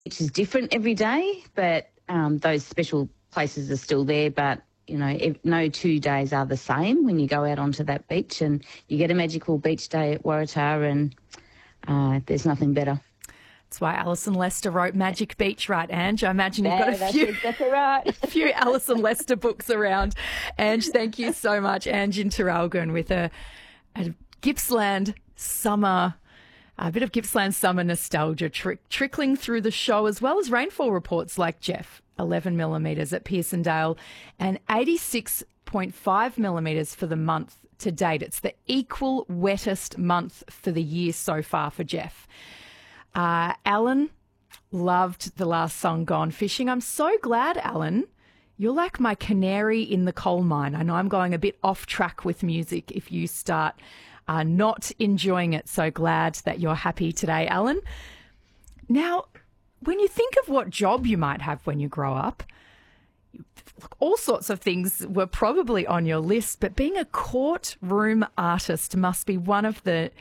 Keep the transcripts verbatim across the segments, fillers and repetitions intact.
beach is different every day, but um, those special places are still there. But, you know, if, no two days are the same when you go out onto that beach, and you get a magical beach day at Waratah, and uh, there's nothing better. That's why Alison Lester wrote Magic Beach, right, Ange? I imagine you've got a that's few, exactly right. a few Alison Lester books around. Ange, thank you so much. Ange in Traralgon with a, a Gippsland summer, a bit of Gippsland summer nostalgia tri- trickling through the show, as well as rainfall reports like Jeff, eleven millimetres at Pearsondale and eighty-six point five millimetres for the month to date. It's the equal wettest month for the year so far for Jeff. Uh, Alan loved the last song, Gone Fishing. I'm so glad, Alan. You're like my canary in the coal mine. I know I'm going a bit off track with music if you start uh, not enjoying it. So glad that you're happy today, Alan. Now, when you think of what job you might have when you grow up, all sorts of things were probably on your list, but being a courtroom artist must be one of the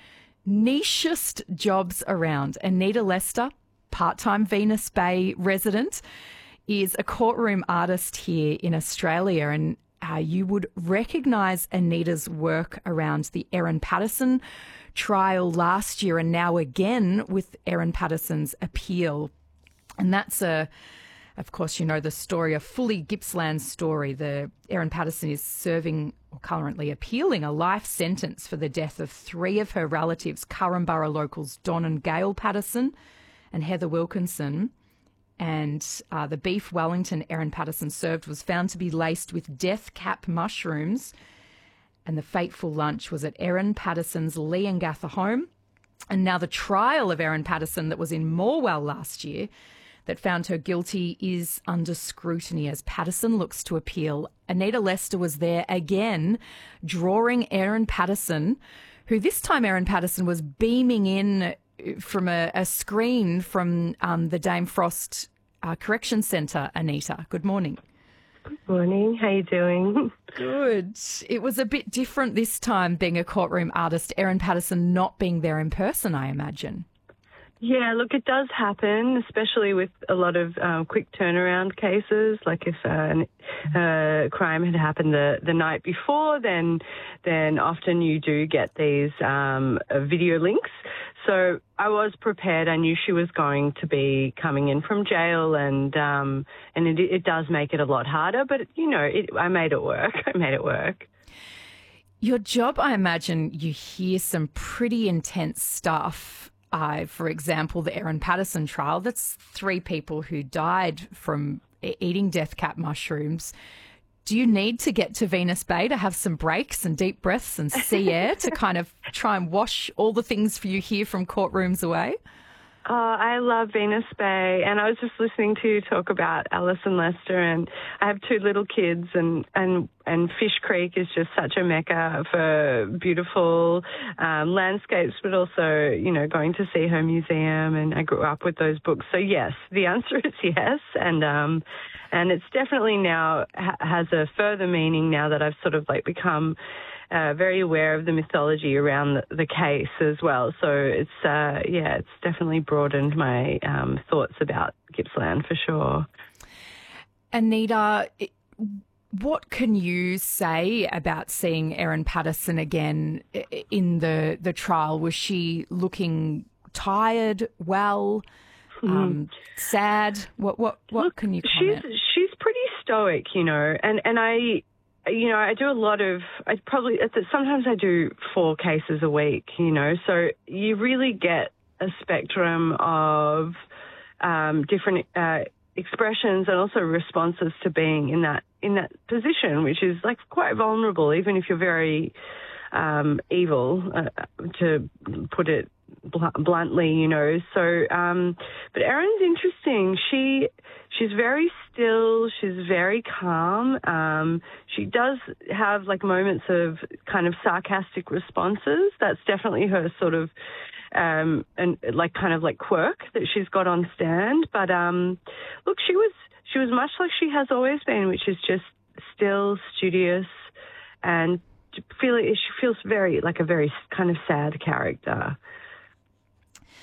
nichest jobs around. Anita Lester, part-time Venus Bay resident, is a courtroom artist here in Australia, and uh, you would recognise Anita's work around the Erin Patterson trial last year, and now again with Erin Patterson's appeal. And that's a Of course, you know the story, a fully Gippsland story. The Erin Patterson is serving, or currently appealing, a life sentence for the death of three of her relatives, Currumborough locals Don and Gail Patterson and Heather Wilkinson. And uh, the beef Wellington Erin Patterson served was found to be laced with death cap mushrooms. And the fateful lunch was at Erin Patterson's Leongatha home. And now the trial of Erin Patterson that was in Morwell last year that found her guilty is under scrutiny as Patterson looks to appeal. Anita Lester was there again, drawing Erin Patterson, who this time Erin Patterson was beaming in from a, a screen from um, the Dame Frost uh, Correction Centre. Anita, good morning. Good morning. How you doing? Good. It was a bit different this time being a courtroom artist, Erin Patterson not being there in person, I imagine. Yeah, look, it does happen, especially with a lot of um, quick turnaround cases. Like if a uh, uh, crime had happened the, the night before, then then often you do get these um, uh, video links. So I was prepared. I knew she was going to be coming in from jail, and um, and it, it does make it a lot harder. But you know, it, I made it work. I made it work. Your job, I imagine, you hear some pretty intense stuff. Uh, for example, the Erin Patterson trial, that's three people who died from eating death cap mushrooms. Do you need to get to Venus Bay to have some breaks and deep breaths and sea air to kind of try and wash all the things you hear from courtrooms away? Oh, I love Venus Bay, and I was just listening to you talk about Alison Lester, and I have two little kids, and, and, and Fish Creek is just such a mecca for beautiful um, landscapes, but also, you know, going to see her museum, and I grew up with those books. So, yes, the answer is yes, and um, and it's definitely now ha- has a further meaning now that I've sort of, like, become Uh, very aware of the mythology around the, the case as well. So it's, uh, yeah, it's definitely broadened my um, thoughts about Gippsland for sure. Anita, what can you say about seeing Erin Patterson again in the, the trial? Was she looking tired, well, mm. um, sad? What what what Look, can you comment? She's, she's pretty stoic, you know, and, and I... You know, I do a lot of, I probably, sometimes I do four cases a week, you know, so you really get a spectrum of um, different uh, expressions and also responses to being in that, in that position, which is like quite vulnerable, even if you're very um, evil, uh, to put it bl- bluntly, you know. So, um, but Erin's interesting. She, she's very still. She's very calm. Um, she does have like moments of kind of sarcastic responses. That's definitely her sort of, um, and like kind of like quirk that she's got on stand. But um, look, she was she was much like she has always been, which is just still, studious, and feel she feels very like a very kind of sad character.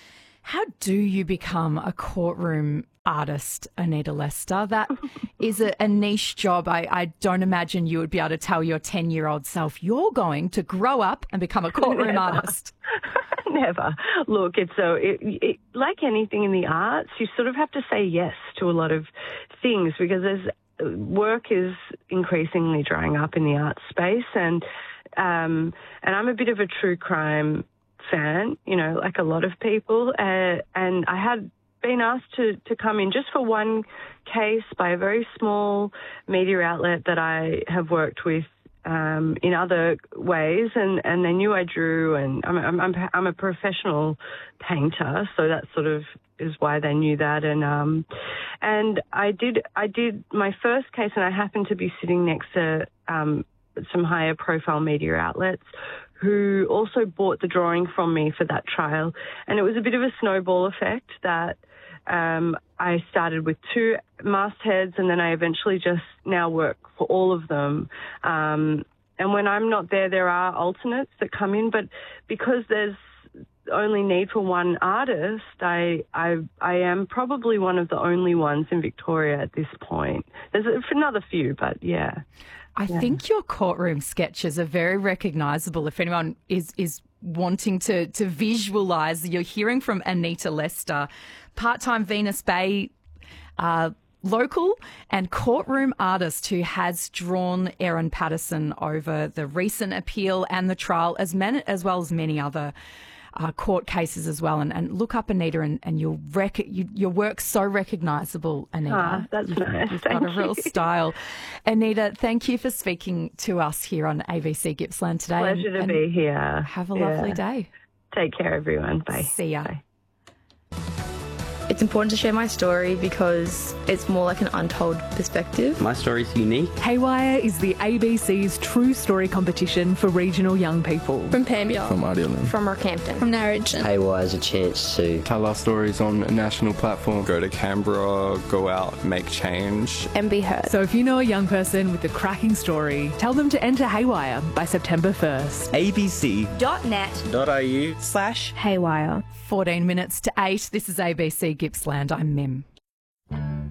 How do you become a courtroom artist, Anita Lester? That is a, a niche job. I, I don't imagine you would be able to tell your ten-year-old self you're going to grow up and become a courtroom Never. artist. Never. Look, it's so it, it, like anything in the arts, you sort of have to say yes to a lot of things because there's work is increasingly drying up in the arts space, and um, and I'm a bit of a true crime fan, you know, like a lot of people, uh, and I had been asked to, to come in just for one case by a very small media outlet that I have worked with um, in other ways, and, and they knew I drew, and I'm, I'm, I'm a professional painter, so that sort of is why they knew that, and um, and I did I did my first case, and I happened to be sitting next to um, some higher profile media outlets who also bought the drawing from me for that trial. And it was a bit of a snowball effect that um, I started with two mastheads, and then I eventually just now work for all of them. Um, and when I'm not there, there are alternates that come in, but because there's only need for one artist, I, I, I am probably one of the only ones in Victoria at this point. There's another few, but yeah. I yeah. think your courtroom sketches are very recognisable. If anyone is is wanting to to visualise, you're hearing from Anita Lester, part-time Venus Bay uh, local and courtroom artist who has drawn Erin Patterson over the recent appeal and the trial, as many, as well as many other Uh, court cases as well, and, and look up Anita, and, and you'll rec- you, your work's so recognisable, Anita. Ah, that's you've, nice. You've thank got a real you. style. Anita, thank you for speaking to us here on A B C Gippsland today. Pleasure and, to and be here. Have a yeah. lovely day. Take care, everyone. Bye. See ya. Bye. It's important to share my story because it's more like an untold perspective. My story's unique. Haywire is the A B C's True Story competition for regional young people. From Pambia. From Ardelan. From Rockhampton. From Narrogin. Haywire is a chance to tell our stories on a national platform. Go to Canberra, go out, make change. And be heard. So if you know a young person with a cracking story, tell them to enter Haywire by September first. abc.net.au .au slash Haywire. fourteen minutes to eight. This is A B C Gippsland. I'm Mim.